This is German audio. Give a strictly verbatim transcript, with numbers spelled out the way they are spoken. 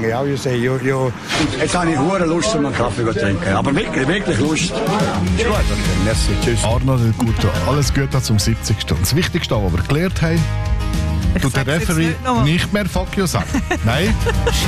trinken. Ja, ich sehe, ja, ja. Jetzt habe ich hure Lust, um einen Kaffee zu trinken. Aber wirklich, wirklich Lust. Ist gut, okay. Merci, tschüss. Arno Del Guto, alles Gute zum siebzigsten Das Wichtigste, was wir gelernt haben, Ich tut der sag's jetzt Referee nicht noch mal. nicht mehr Fuck you sagen. Nein.